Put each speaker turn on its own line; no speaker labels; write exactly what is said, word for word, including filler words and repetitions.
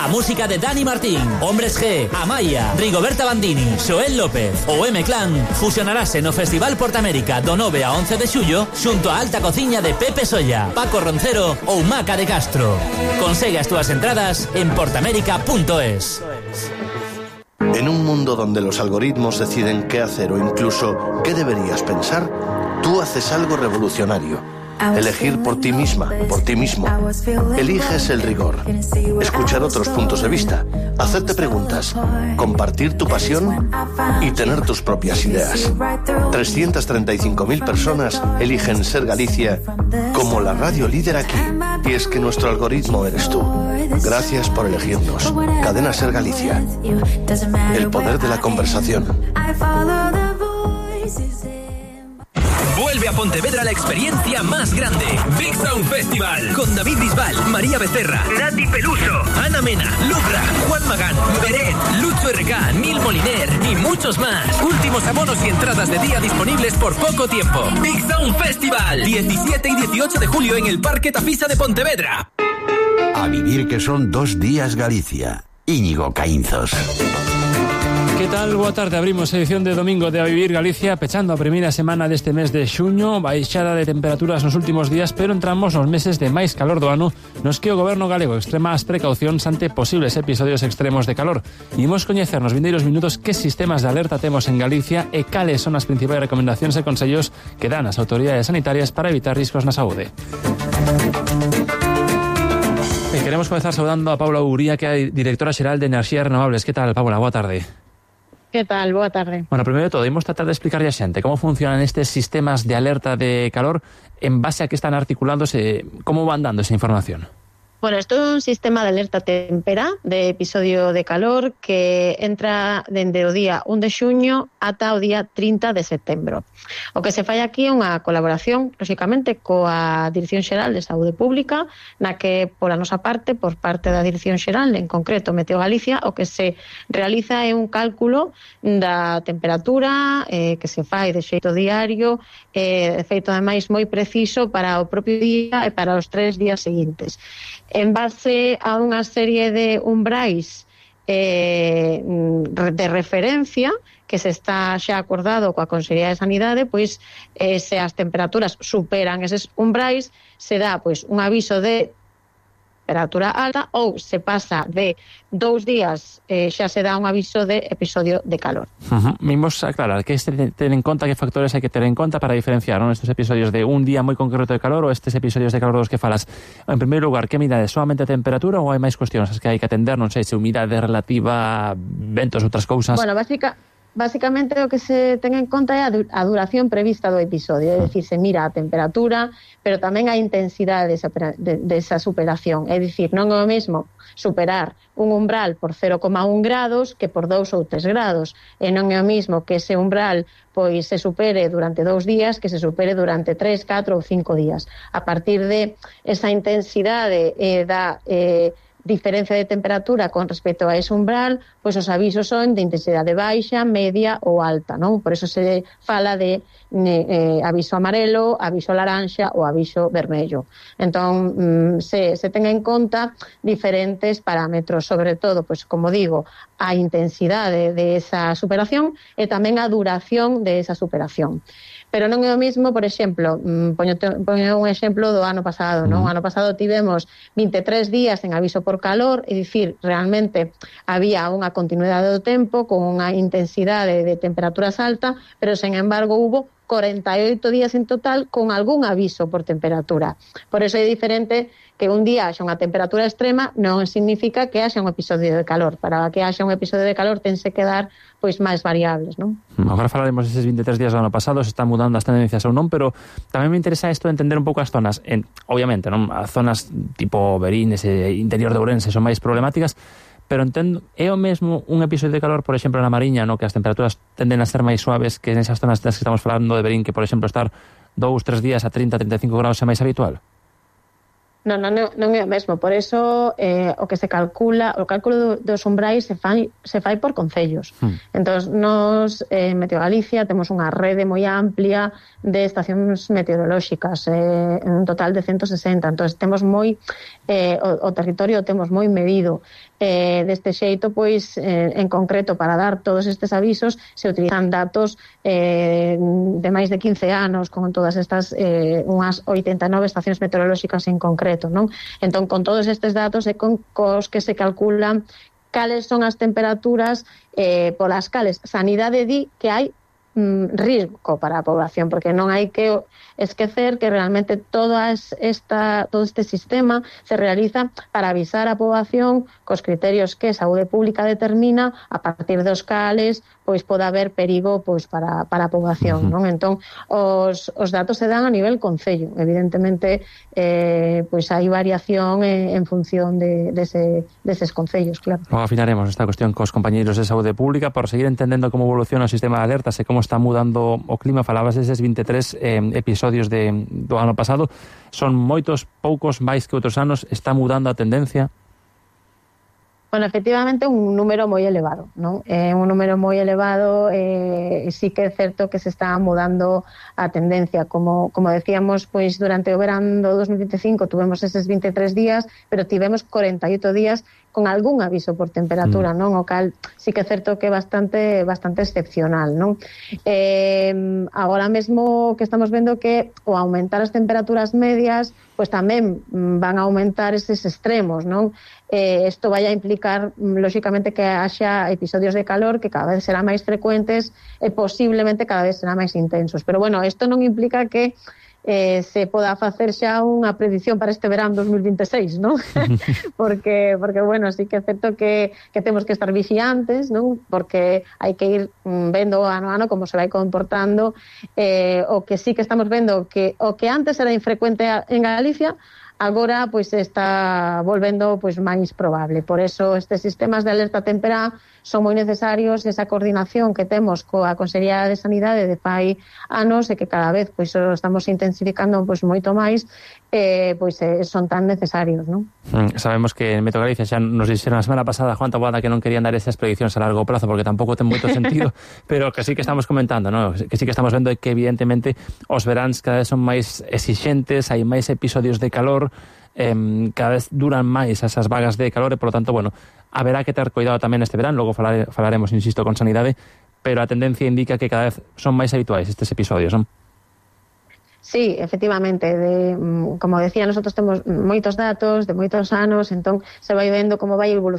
música de Dani Martín, Hombres G, Amaya, Rigoberta Bandini, Xoel López ou M-Clan fusionarase no Festival Portamérica do nove a once de xullo xunto a Alta Cociña de Pepe Solla, Paco Roncero ou Maca de Castro. Consegue as túas entradas en portamérica punto es.
En un mundo donde los algoritmos deciden qué hacer o incluso qué deberías pensar, tú haces algo revolucionario. Elegir por ti misma, por ti mismo. Eliges el rigor. Escuchar otros puntos de vista. Hacerte preguntas. Compartir tu pasión y tener tus propias ideas. trescientas treinta y cinco mil personas eligen Ser Galicia como la radio líder aquí. Y es que nuestro algoritmo eres tú. Gracias por elegirnos. Cadena Ser Galicia. El poder de la conversación.
Vuelve a Pontevedra la experiencia más grande. Big Sound Festival. Con David Bisbal, María Becerra, Nati Peluso, Ana Mena, Lucra, Juan Magán, Beret, Lucho R K, Nil Moliner y muchos más. Últimos abonos y entradas de día disponibles por poco tiempo. Big Sound Festival. diecisiete y dieciocho de julio en el Parque Tafisa de Pontevedra.
A vivir que son dos días Galicia. Íñigo Caínzos.
Que tal? Boa tarde, abrimos edición de domingo de A Vivir Galicia, pechando a primeira semana deste mes de xuño, baixada de temperaturas nos últimos días, pero entramos nos meses de máis calor do ano, nos que o goberno galego extrema as precaucións ante posibles episodios extremos de calor. Imos coñecer nos vindeiros minutos que sistemas de alerta temos en Galicia e cales son as principais recomendacións e consellos que dan as autoridades sanitarias para evitar riscos na saúde. E queremos comezar saudando a Paula Uría, que é directora xeral de Enerxías Renovables. Que tal, Paula? Boa tarde.
Que tal? Boa tarde.
Bueno, primeiro de todo, imos tratar de explicarlle a xente como funcionan estes sistemas de alerta de calor en base a que están articulándose, como van dando esa información.
Bueno, isto é un sistema de alerta tempera de episodio de calor que entra dende o día un de xuño ata o día trinta de setembro. O que se fai aquí é unha colaboración, lóxicamente, coa Dirección Xeral de Saúde Pública, na que, pola nosa parte, por parte da Dirección Xeral, en concreto Meteo Galicia, o que se realiza é un cálculo da temperatura eh, que se fai de xeito diario, eh, de feito, ademais, moi preciso para o propio día e para os tres días seguintes. En base a unha serie de umbrais eh, de referencia que se está xa acordado coa Consellería de Sanidade, pois eh, se as temperaturas superan eses umbrais, se dá pois un aviso de temperatura alta ou se pasa de dous días eh, xa se dá un aviso de episodio de calor.
Uh-huh. Vimos aclarar que este ten en conta, que factores hai que ter en conta para diferenciar, non, estes episodios de un día moi concreto de calor ou estes episodios de calor dos que falas. En primeiro lugar, que midade? Solamente a temperatura ou hai máis cuestións as que hai que atender? Non sei, se humidade relativa, ventos, outras cousas.
Bueno, básica Básicamente o que se ten en conta é a duración prevista do episodio, é dicir, se mira a temperatura, pero tamén a intensidade desa, de, desa superación. É dicir, non é o mesmo superar un umbral por cero coma un grados que por dous ou tres grados. E non é o mesmo que ese umbral pois se supere durante dous días que se supere durante tres, catro ou cinco días. A partir de esa intensidade eh, da... Eh, diferencia de temperatura con respecto a ese umbral, pois os avisos son de intensidade baixa, media ou alta, non? Por eso se fala de eh, aviso amarelo, aviso laranxa ou aviso vermello. Entón, mm, se, se ten en conta diferentes parámetros, sobre todo, pois como digo, a intensidade de esa superación e tamén a duración de esa superación. Pero non é o mismo, por exemplo, poño, poño un exemplo do ano pasado, non? O ano pasado tivemos vinte e tres días en aviso por calor, é dicir, realmente había unha continuidade do tempo con unha intensidade de temperaturas alta, pero, sen embargo, hubo cuarenta y ocho días en total con algún aviso por temperatura. Por eso é diferente que un día haxa unha temperatura extrema non significa que haxa un episodio de calor. Para que haxa un episodio de calor tense que dar pois máis variables, non?
Agora falaremos deses vinte e tres días do ano pasado, se están mudando as tendencias ou non, pero tamén me interesa isto de entender un pouco as zonas. En, obviamente, non, as zonas tipo Berines e interior de Ourense son máis problemáticas, pero entendo, é o mesmo un episodio de calor, por exemplo, na Mariña, no, que as temperaturas tenden a ser máis suaves que en esas zonas das que estamos falando de Berín, que, por exemplo, estar dous, tres días a trinta, trinta e cinco graus é máis habitual?
Non, non, non é o mesmo, por eso eh, o que se calcula, o cálculo do, dos umbrais se fai, se fai por concellos. Mm. Entón, nos eh, en Meteo Galicia temos unha rede moi amplia de estacións meteorolóxicas, eh, en un total de ciento sesenta, entón temos moi eh, o, o territorio temos moi medido. Eh, deste xeito, pois, eh, en concreto, para dar todos estes avisos, se utilizan datos eh, de máis de quince anos, con todas estas eh, unhas oitenta e nove estacións meteorolóxicas en concreto, non? Entón, con todos estes datos e con cos que se calculan cales son as temperaturas eh, polas cales Sanidade di que hai mm, risco para a población, porque non hai que esquecer que realmente toda esta, todo este sistema se realiza para avisar a poboación cos criterios que a Saúde Pública determina, a partir dos cales pois pode haber perigo pois para, para a poboación, non? Entón, os, os datos se dan a nivel concello. Evidentemente, eh, pois hai variación en, en función de, de ese, deses concellos, claro.
Logo afinaremos esta cuestión cos compañeiros de Saúde Pública por seguir entendendo como evoluciona o sistema de alertas e como está mudando o clima. Falabas deses vinte e tres eh, episodios de, do ano pasado. Son moitos, poucos, máis que outros anos. Está mudando a tendencia?
Bueno, efectivamente, un número moi elevado, non? É eh, un número moi elevado, eh, sí que é certo que se está mudando a tendencia. Como, como decíamos, pois durante o verán do dos mil vinte e cinco tuvemos eses vinte e tres días, pero tivemos corenta e oito días con algún aviso por temperatura, mm. non? O cal sí que é certo que é bastante bastante excepcional, non? Eh, agora mesmo que estamos vendo que o aumentar as temperaturas medias, pois tamén van a aumentar eses extremos, non? Eh, isto vai a implicar, lóxicamente, que haxa episodios de calor que cada vez serán máis frecuentes e posiblemente cada vez serán máis intensos. Pero, bueno, isto non implica que eh, se poda facer xa unha predición para este verán dos mil vinte e seis, non? porque, porque, bueno, sí que é certo que, que temos que estar vixiantes, non? Porque hai que ir vendo ano a ano como se vai comportando. Eh, o que sí que estamos vendo que o que antes era infrecuente en Galicia, agora pois está volvendo pois máis probable. Por eso estes sistemas de alerta temperá son moi necesarios, esa coordinación que temos coa Consellería de Sanidade de fai anos e que cada vez pois estamos intensificando pois moito máis, eh, pois eh, son tan necesarios, non?
Mm, sabemos que en Meteo Galicia xa nos dixeron a semana pasada Juan Taboada que non querían dar esas prediccións a largo prazo porque tampouco ten moito sentido, pero que sí que estamos comentando, ¿no? Que sí que estamos vendo que evidentemente os veráns cada vez son máis exixentes, hai máis episodios de calor, eh, cada vez duran máis esas vagas de calor e, por lo tanto, bueno, haberá que ter cuidado tamén este verán, logo falare, falaremos, insisto, con Sanidade, pero a tendencia indica que cada vez son máis habituais estes episodios, non?
Sí, efectivamente, de, como decía, nosotros temos moitos datos de moitos anos, entón se vai vendo como vai evolucionando